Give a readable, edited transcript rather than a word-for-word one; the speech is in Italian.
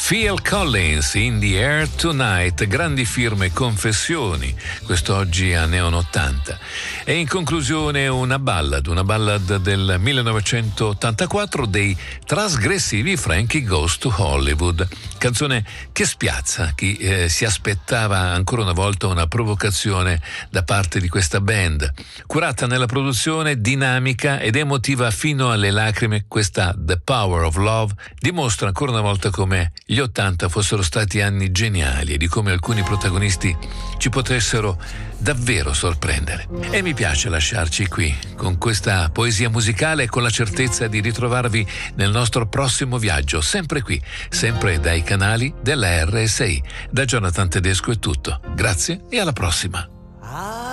Phil Collins, In the Air Tonight, grandi firme, confessioni, quest'oggi a Neon 80. E in conclusione una ballad del 1984 dei trasgressivi Frankie Goes to Hollywood, canzone che spiazza chi si aspettava ancora una volta una provocazione da parte di questa band. Curata nella produzione, dinamica ed emotiva fino alle lacrime, questa The Power of Love dimostra ancora una volta come gli 80 fossero stati anni geniali e di come alcuni protagonisti ci potessero davvero sorprendere. E mi piace lasciarci qui con questa poesia musicale, con la certezza di ritrovarvi nel nostro prossimo viaggio, sempre qui, sempre dai canali della RSI. Da Jonathan Tedesco è tutto. Grazie e alla prossima.